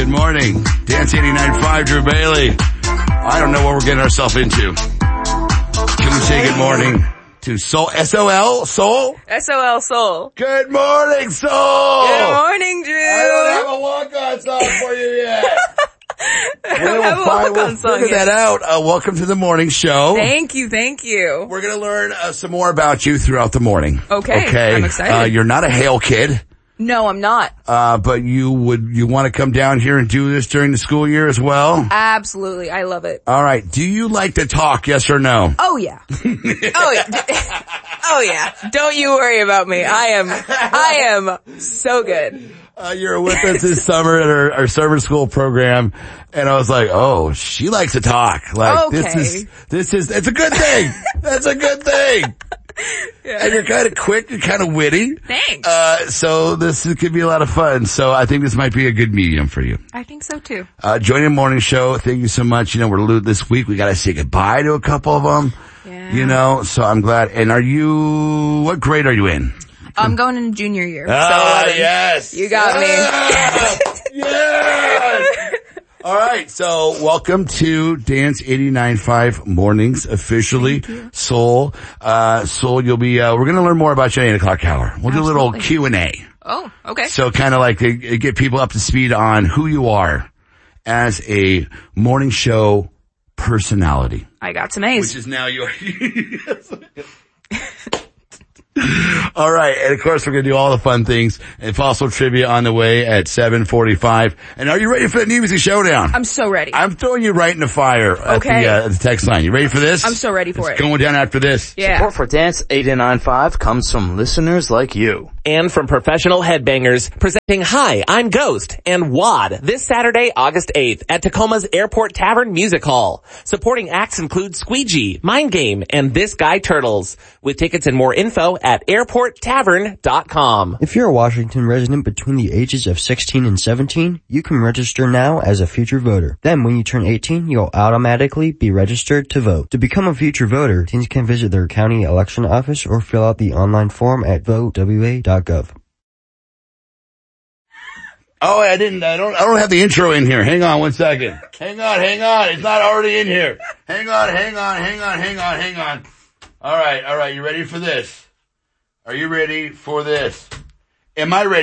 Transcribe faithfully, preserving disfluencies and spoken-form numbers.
Good morning. Dance eighty-nine point five, Drew Bailey. I don't know what we're getting ourselves into. Can we say good morning to Soul? S O L? Soul? S O L Soul. Good morning, Soul! Good morning, Drew! I don't have a walk-on song for you yet. I don't have a walk-on song Figure yet. that out. Uh, welcome to the morning show. Thank you, thank you. We're going to learn uh, some more about you throughout the morning. Okay, Okay. I'm excited. Uh, you're not a Hale kid. No, I'm not. Uh, but you would, you want to come down here and do this during the school year as well? Absolutely. I love it. All right. Do you like to talk? Yes or no? Oh yeah. oh yeah. Oh yeah. Don't you worry about me. I am, I am so good. Uh, you were with us this summer at our, our summer school program, and I was like, oh, she likes to talk. Like, Okay. this is, this is, it's a good thing. That's a good thing. Yeah. And you're kind of quick, you're kind of witty. Thanks. Uh, so this is, could be a lot of fun. So I think this might be a good medium for you. I think so too. Uh, joining the morning show. Thank you so much. You know, we're lo- this week. We got to say goodbye to a couple of them. Yeah. You know, so I'm glad. And are you, what grade are you in? I'm going in junior year. Ah, so yes. You got yes. me. Yes. All right. So welcome to Dance eighty-nine point five Mornings officially. Soul, uh, Soul, you'll be, uh, we're going to learn more about you at eight o'clock hour. We'll do a little Absolutely. Q and A. Oh, okay. So kind of like to get people up to speed on who you are as a morning show personality. I got some A's. Which is now your... All right. And of course, we're going to do all the fun things and fossil trivia on the way at seven forty-five. And are you ready for the New Music Showdown? I'm so ready. I'm throwing you right in the fire at, Okay. the, uh, at the text line. You ready for this? I'm so ready for it's it. Going down after this. Yeah. Support for Dance eighty-nine point five comes from listeners like you. And from professional headbangers presenting Hi, I'm Ghost and W A D this Saturday, August eighth at Tacoma's Airport Tavern Music Hall. Supporting acts include Squeegee, Mind Game, and This Guy Turtles. With tickets and more info at airport tavern dot com. If you're a Washington resident between the ages of sixteen and seventeen, you can register now as a future voter. Then when you turn eighteen, you'll automatically be registered to vote. To become a future voter, teens can visit their county election office or fill out the online form at vote w a dot gov. Oh, I didn't, I don't, I don't have the intro in here. Hang on one second. Hang on, hang on. It's not already in here. Hang on, hang on, hang on, hang on, hang on. All right, all right. You ready for this? Are you ready for this? Am I ready?